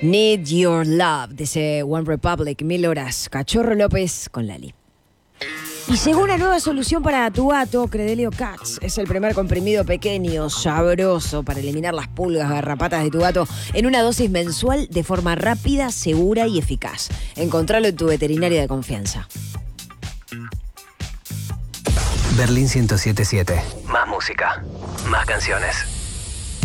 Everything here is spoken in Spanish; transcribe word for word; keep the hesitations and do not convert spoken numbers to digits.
Need Your Love, dice One Republic, mil horas. Cachorro López con Lali. Y llegó una nueva solución para tu gato, Credelio Cats. Es el primer comprimido pequeño, sabroso, para eliminar las pulgas, garrapatas de tu gato en una dosis mensual de forma rápida, segura y eficaz. Encontralo en tu veterinaria de confianza. Berlín ciento siete punto siete. Más música, más canciones.